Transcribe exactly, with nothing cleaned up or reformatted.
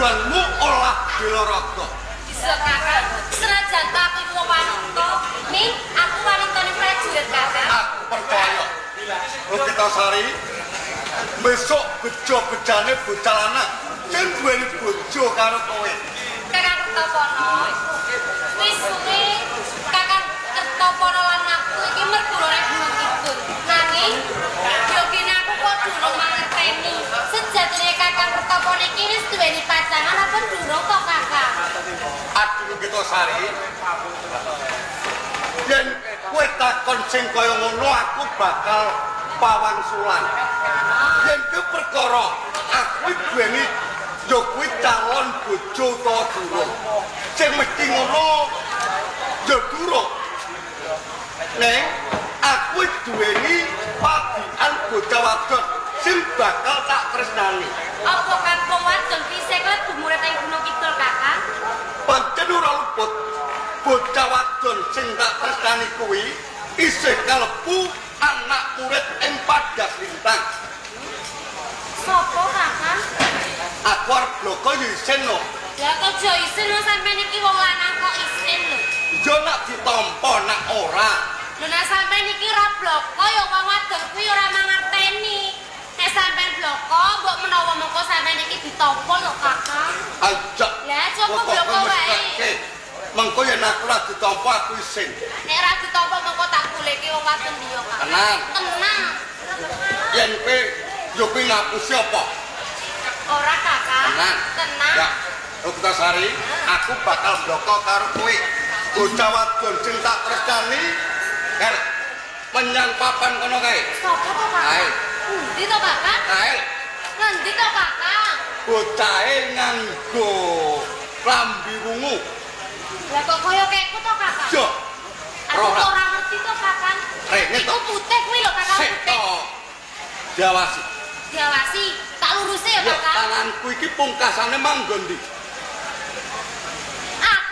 tujuanmu olah bela raga. Bisa kakak, senajan tak aku iku wanita, ning aku wanita ning prajurit kakak. Aku percaya. Lokitasari, besok bejo-bejane bocah lanang sing duweni bojo karo kowe. Kakang Kertopono, wis suwe Kakang Kertopono lan aku iki mergulane Gunung Kidul. Nanging yogine aku kok durung mangerteni. Sejatine Kakang Kertopono iki wis duweni pacangan apa durung to Kakang? Aduh Lokitasari. Yen kowe takon sing kaya ngono aku bakal pawangsulan. Yen ke perkara aku duweni yo kuwi calon bojo to durung. Sing mesti ngono yo durung. Neng, aku duweni pabian bocah wadon sing bakal tak tresnani. Apa kampung wadon pisih klebu murid ing Gunung Kidul Kakang? Pancen ora luput. Bocah wadon sing tak tresnani kuwi isih kalebu anak murid ing Padas Lintang. Sopo Kakang? Aku arep bloko yo isin no. Ya kok jo isin lho sampeyan iki wong lanang kok isin lho. Yo nak ditampa nak ora. Lho nek sampeyan iki ora bloko ya wong wadon kuwi ora mangerteni. Nek sampeyan bloko mbok menawa mengko sampeyan iki ditampa lho Kakang. Ajak. Lah coba bloko wae. Mengko yen aku ora ditampa aku isin. Nek ora ditampa mengko tak kuleke wong wadon liya Kakang. Tenang. Tenang. Yen kowe yo kuwi ngapusi apa? Ora Kakang. Tenang. Tenang. Ya. Lokitasari, aku bakal bloko karo kowe. Bocah wadon sing tak tresnani kan menyang papan kono kae. Sopo to Kakang? Kae. Endi to Kakang? Kae. Ngendi to Kakang? Bocahe nganggo klambi wungu. Lah kok kaya kekku to Kakang? Yo. Aku ora ngerti to Kakang. Rene Iku to. putih kuwi lho Kakang Sik putih. to. Diawasi. Diawasi, tak luruse ya Ya Kakang. tanganku iki pungkasane manggon ndi?